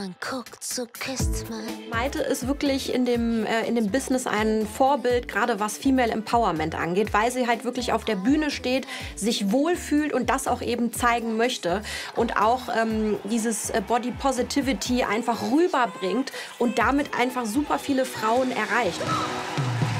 Man guckt, so küsst man. Maite ist wirklich in dem Business ein Vorbild, gerade was Female Empowerment angeht, weil sie halt wirklich auf der Bühne steht, sich wohlfühlt und das auch eben zeigen möchte und auch dieses Body Positivity einfach rüberbringt und damit einfach super viele Frauen erreicht.